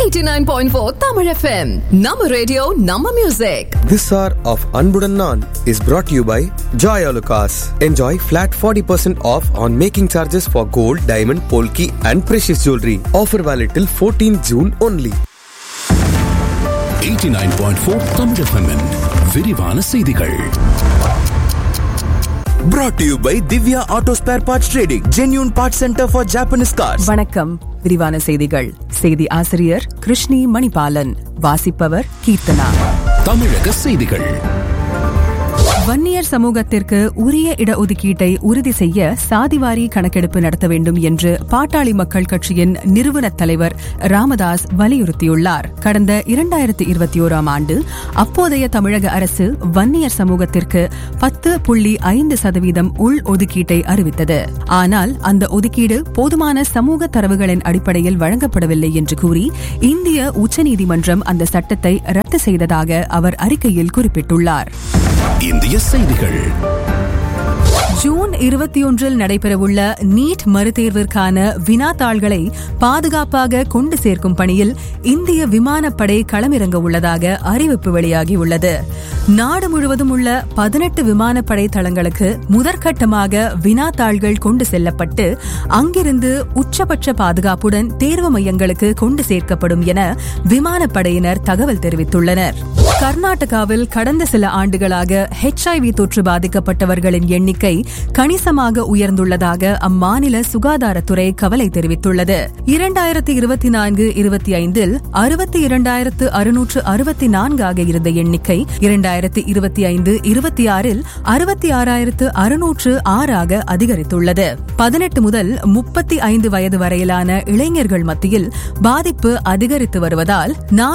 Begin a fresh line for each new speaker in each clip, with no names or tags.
89.4 Tamil FM. Nama radio, Nama music.
This hour of Anbudan Naan is brought to you by Joy Alucas. Enjoy flat 40% off on making charges for gold, diamond, polki and precious jewelry. Offer valid till 14 June only.
89.4 Tamil FM விரிவான செய்திகள்.
Brought to you by Divya Auto Spare Parts Trading, genuine parts center for Japanese cars.
வணக்கம். விரிவான செய்திகள். செய்தி ஆசிரியர் கிருஷ்ணி மணிபாலன். வாசிப்பவர் கீர்த்தனா.
தமிழக செய்திகள்.
வன்னியர் சமூகத்திற்கு உரிய இடஒதுக்கீட்டை உறுதி செய்ய சாதிவாரி கணக்கெடுப்பு நடத்த வேண்டும் என்று பாட்டாளி மக்கள் கட்சியின் நிறுவன தலைவர் ராமதாஸ் வலியுறுத்தியுள்ளார். கடந்த 2021 ஆண்டு அப்போதைய தமிழக அரசு வன்னியர் சமூகத்திற்கு 10.5% உள் ஒதுக்கீட்டை அறிவித்தது. ஆனால் அந்த ஒதுக்கீடு போதுமான சமூக தரவுகளின் அடிப்படையில் வழங்கப்படவில்லை என்று கூறி இந்திய உச்சநீதிமன்றம் அந்த சட்டத்தை ரத்து செய்ததாக அவர் அறிக்கையில் குறிப்பிட்டுள்ளார்.
இந்திய செய்திகள்.
ஜூன் 21 நடைபெறவுள்ள நீட் மறுதேர்விற்கான வினாத்தாள்களை பாதுகாப்பாக கொண்டு சேர்க்கும் பணியில் இந்திய விமானப்படை களமிறங்க உள்ளதாக அறிவிப்பு வெளியாகியுள்ளது. நாடு முழுவதும் உள்ள 18 விமானப்படை தளங்களுக்கு முதற்கட்டமாக வினாத்தாள்கள் கொண்டு செல்லப்பட்டு அங்கிருந்து உச்சபட்ச பாதுகாப்புடன் தேர்வு மையங்களுக்கு கொண்டு சேர்க்கப்படும் என விமானப்படையினர் தகவல் தெரிவித்துள்ளனர். கர்நாடகாவில் கடந்த சில ஆண்டுகளாக HIV தொற்று பாதிக்கப்பட்டவர்களின் எண்ணிக்கை கணிசமாக உயர்ந்துள்ளதாக அம்மாநில சுகாதாரத்துறை கவலை தெரிவித்துள்ளது. 2024-25 62,664 ஆக இருந்த எண்ணிக்கை 2025-26 66,606 ஆக அதிகரித்துள்ளது. 18 முதல் 35 வயது வரையிலான இளைஞர்கள் மத்தியில் பாதிப்பு அதிகரித்து வருவதால்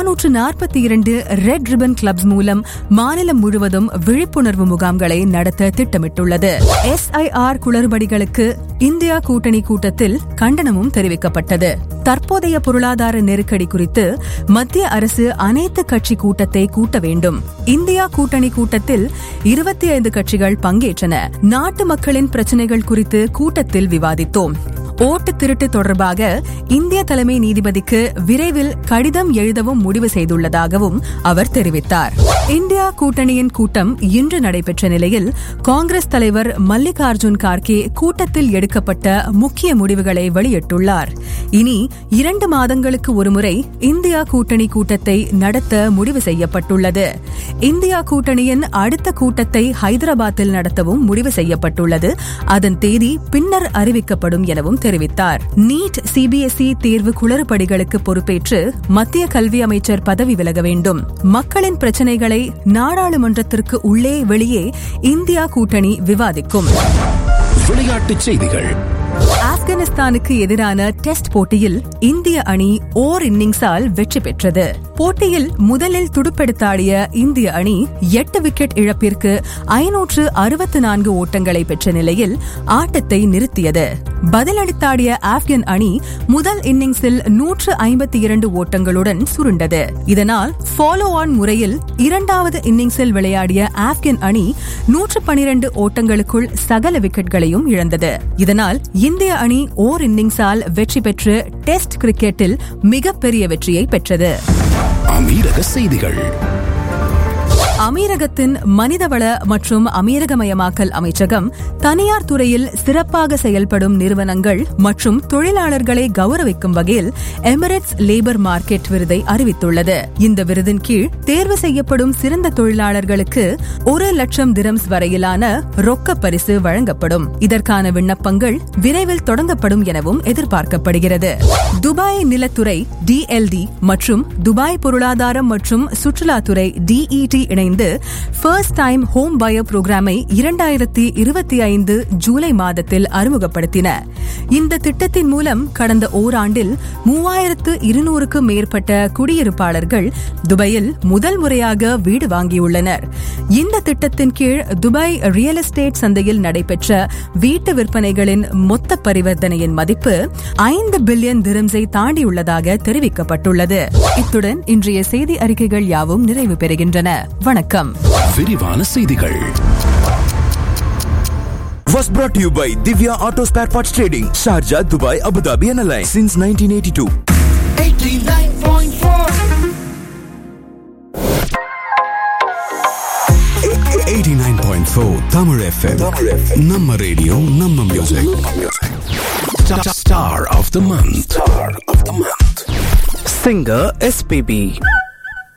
442 ரெட் ரிபன் கிளப்ஸ் மூலம் மாநிலம் முழுவதும் விழிப்புணர்வு முகாம்களை நடத்த திட்டமிட்டுள்ளது. SIR குளறுபடிகளுக்கு இந்தியா கூட்டணி கூட்டத்தில் கண்டனமும் தெரிவிக்கப்பட்டது. தற்போதைய பொருளாதார நெருக்கடி குறித்து மத்திய அரசு அனைத்து கட்சி கூட்டத்தை கூட்ட வேண்டும். இந்தியா கூட்டணி கூட்டத்தில் 25 கட்சிகள் பங்கேற்றன. நாட்டு மக்களின் பிரச்சினைகள் குறித்து கூட்டத்தில் விவாதித்தோம். ஓட்டு திருட்டு தொடர்பாக இந்திய தலைமை நீதிபதிக்கு விரைவில் கடிதம் எழுதவும் முடிவு செய்துள்ளதாகவும் அவர் தெரிவித்தார். இந்தியா கூட்டணியின் கூட்டம் இன்று நடைபெற்ற நிலையில் காங்கிரஸ் தலைவர் மல்லிகார்ஜுன் கார்கே கூட்டத்தில் எடுக்கப்பட்ட முக்கிய முடிவுகளை வெளியிட்டுள்ளார். இனி 2 மாதங்களுக்கு ஒருமுறை இந்தியா கூட்டணி கூட்டத்தை நடத்த முடிவு செய்யப்பட்டுள்ளது. இந்தியா கூட்டணியின் அடுத்த கூட்டத்தை ஹைதராபாத்தில் நடத்தவும் முடிவு செய்யப்பட்டுள்ளது. அதன் தேதி பின்னர் அறிவிக்கப்படும் எனவும் தெரிவித்தார். நீட் CBSE தேர்வு குளறுபடிகளுக்கு பொறுப்பேற்று மத்திய கல்வி அமைச்சர் பதவி விலக வேண்டும். மக்களின் பிரச்சினைகளை நாடாளுமன்றத்திற்கு உள்ளே வெளியே இந்தியா கூட்டணி விவாதிக்கும்.
விளையாட்டுச் செய்திகள்.
ஆப்கானிஸ்தானுக்கு எதிரான டெஸ்ட் போட்டியில் இந்திய அணி ஓர் இன்னிங்ஸால் வெற்றி பெற்றது. போட்டியில் முதலில் துடுப்பெடுத்தாடிய இந்திய அணி 8 விக்கெட் இழப்பிற்கு 564 ஓட்டங்களை பெற்ற நிலையில் ஆட்டத்தை நிறுத்தியது. பதிலளித்தாடிய ஆப்கன் அணி முதல் இன்னிங்ஸில் 152 ஓட்டங்களுடன் சுருண்டது. இதனால் ஃபாலோ ஆன் முறையில் 2வது இன்னிங்ஸில் விளையாடிய ஆப்கன் அணி 112 ஓட்டங்களுக்குள் சகல விக்கெட்களையும் இழந்தது. இதனால் இந்திய அணி ஓர் இன்னிங்ஸால் வெற்றி பெற்று டெஸ்ட் கிரிக்கெட்டில் மிகப்பெரிய வெற்றியை பெற்றது.
அமீரக செய்திகள்.
அமீரகத்தின் மனிதவள மற்றும் அமீரகமயமாக்கல் அமைச்சகம் தனியார் துறையில் சிறப்பாக செயல்படும் நிறுவனங்கள் மற்றும் தொழிலாளர்களை கௌரவிக்கும் வகையில் எமிரேட்ஸ் லேபர் மார்க்கெட் விருதை அறிவித்துள்ளது. இந்த விருதின் கீழ் தேர்வு செய்யப்படும் சிறந்த தொழிலாளர்களுக்கு 1 லட்சம் திரம்ஸ் வரையிலான ரொக்க பரிசு வழங்கப்படும். இதற்கான விண்ணப்பங்கள் விரைவில் தொடங்கப்படும் எனவும் எதிர்பார்க்கப்படுகிறது. துபாய் நிலத்துறை DLD மற்றும் துபாய் பொருளாதாரம் மற்றும் சுற்றுலாத்துறை DET இணைந்து ஃபர்ஸ்ட் டைம் ஹோம் பயர் புரோகிராமை 2025 ஜூலை மாதத்தில் அறிமுகப்படுத்தின. இந்த திட்டத்தின் மூலம் கடந்த ஓராண்டில் 3200க்கும் மேற்பட்ட குடியிருப்பாளர்கள் துபாயில் முதல் முறையாக வீடு வாங்கியுள்ளனர். இந்த திட்டத்தின் கீழ் துபாய் ரியல் எஸ்டேட் சந்தையில் நடைபெற்ற வீட்டு விற்பனைகளின் மொத்த பரிவர்த்தனையின் மதிப்பு 5 பில்லியன் திரம்ஸை தாண்டியுள்ளதாக தெரிவிக்கப்பட்டுள்ளது. இத்துடன் இன்றைய செய்தி அறிக்கைகள் யாவும் நிறைவு பெறுகின்றன. வணக்கம்.
விரிவான செய்திகள்.
Was brought to you by Divya Auto Spare Parts Trading, Sharjah, Dubai, Abu Dhabi and Alliance since 1982.
89.4 101.4 Tamil FM. Namma radio, namma music. Star of the month.
Singer SPB.